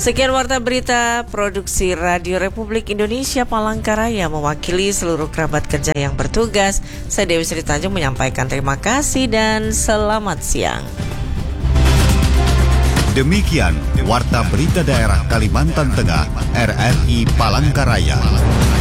Sekian warta berita produksi Radio Republik Indonesia Palangkaraya, mewakili seluruh kerabat kerja yang bertugas. Saya Dewi Sri Tanjung menyampaikan terima kasih dan selamat siang. Demikian warta berita daerah Kalimantan Tengah RRI Palangkaraya.